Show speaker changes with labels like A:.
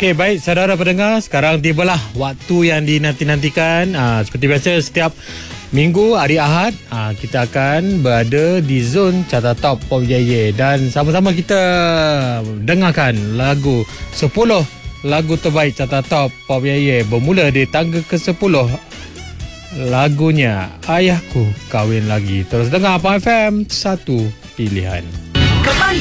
A: Okey, baik saudara pendengar, sekarang tibalah waktu yang dinanti-nantikan. Seperti biasa setiap minggu hari Ahad kita akan berada di zon Carta Top Pop Ye dan sama-sama kita dengarkan lagu 10 lagu terbaik Carta Top Pop Ye bermula di tangga ke-10. Lagunya Ayahku Kahwin Lagi. Terus dengar Apa FM, satu pilihan.
B: Kembali